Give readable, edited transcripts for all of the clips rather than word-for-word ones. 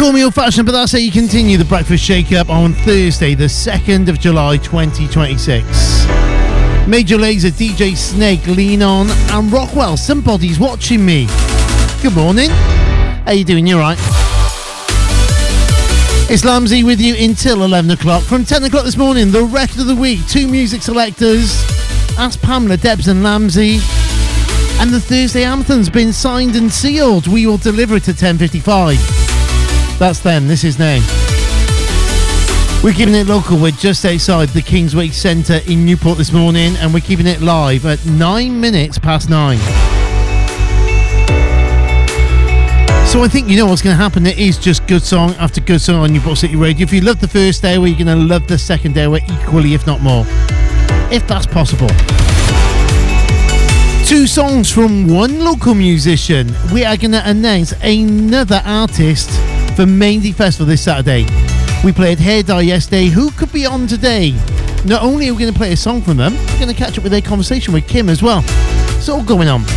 Call me old-fashioned, but that's how you continue the Breakfast Shake-Up on Thursday, the 2nd of July, 2026. Major Lazer, DJ Snake, Lean On, and Rockwell, Somebody's Watching Me. Good morning. How you doing? You alright? It's Lamsey with you until 11 o'clock. From 10 o'clock this morning, the record of the week, 2 music selectors. Ask Pamela, Debs and Lamsey. And the Thursday anthem's been signed and sealed. We will deliver it at 10:55. That's them. This is now. We're keeping it local. We're just outside the Kingsway Centre in Newport this morning, and we're keeping it live at 9 minutes past 9. So I think you know what's going to happen. It is just good song after good song on Newport City Radio. If you love the first hour, you're going to love the second hour equally, if not more. If that's possible. 2 songs from one local musician. We are going to announce another artist for Maindy Festival this Saturday. We played Hair Dye yesterday. Who could be on today? Not only are we going to play a song from them, we're going to catch up with their conversation with Kim as well. It's all going on.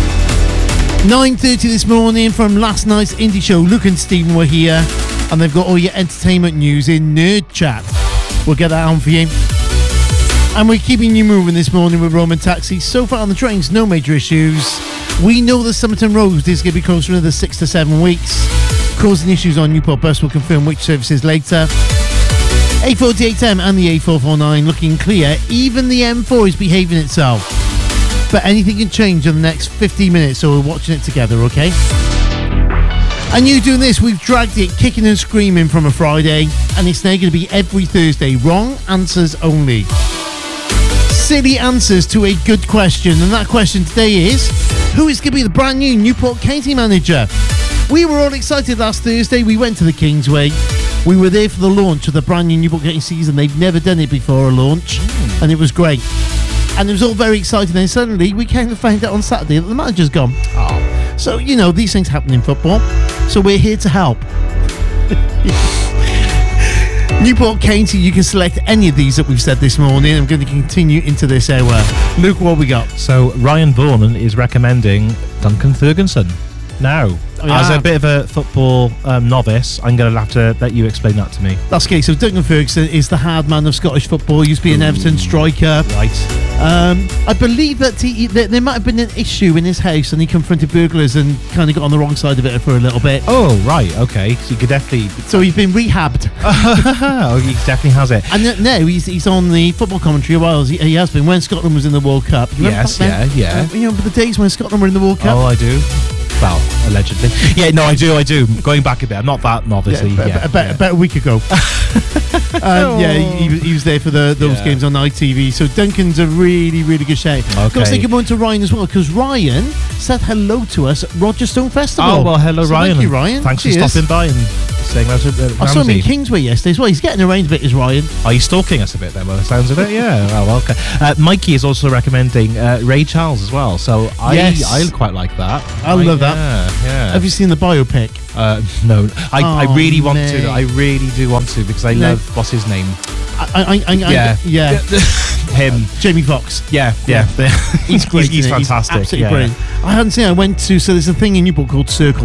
9:30 this morning from last night's indie show. Luke and Stephen were here, and they've got all your entertainment news in Nerd Chat. We'll get that on for you. And we're keeping you moving this morning with Roman Taxi. So far on the trains, no major issues. We know the Somerton Road is going to be closed for another 6 to 7 weeks. Causing issues on Newport Bus. We'll confirm which services later. A48M and the A449 looking clear. Even the M4 is behaving itself. But anything can change in the next 15 minutes, so we're watching it together, okay? And you doing this, we've dragged it kicking and screaming from a Friday, and it's now going to be every Thursday. Wrong answers only. Silly answers to a good question, and that question today is, who is going to be the brand new Newport County manager? We were all excited last Thursday. We went to the Kingsway. We were there for the launch of the brand new Newport County season. They've never done it before, a launch, and it was great. And it was all very exciting. And suddenly, we kind of found out on Saturday that the manager's gone. Oh. So, you know, these things happen in football. So we're here to help. Newport County, you can select any of these that we've said this morning. I'm going to continue into this hour. Luke, what have we got? So Ryan Vaughan is recommending Duncan Ferguson. Now, as a bit of a football novice, I'm going to have to let you explain that to me. That's okay. So Duncan Ferguson is the hard man of Scottish football. Used to be an Everton striker. Right. I believe that there might have been an issue in his house, and he confronted burglars and kind of got on the wrong side of it for a little bit. Oh, right. Okay. So you could definitely. So he's been rehabbed. Oh, he definitely has it. And now he's on the football commentary a while. He has been when Scotland was in the World Cup. Yes. Yeah. You know, the days when Scotland were in the World Cup. Oh, I do. Well, allegedly. Yeah, no, I do. Going back a bit. I'm not that obviously. About a week ago. He was there for those games on ITV. So Duncan's a really, really good shout. Okay. Got to say good morning to Ryan as well, because Ryan said hello to us at Rogerstone Festival. Oh, well, hello, Ryan. Thank you, Ryan. Thanks for stopping by and saying that. I saw him in Kingsway yesterday as well. He's getting around a bit, is Ryan. Are you stalking us a bit then, by the sounds of it? Yeah. Oh, well, okay. Mikey is also recommending Ray Charles as well. So I quite like that. I love that. Yeah. Have you seen the biopic? No. I really want to. I really do want to, because I love, what's his name? Him. Jamie Foxx. Yeah. He's great. He's fantastic. He's absolutely brilliant. I hadn't seen it. I went to, so there's a thing in Newport called Circle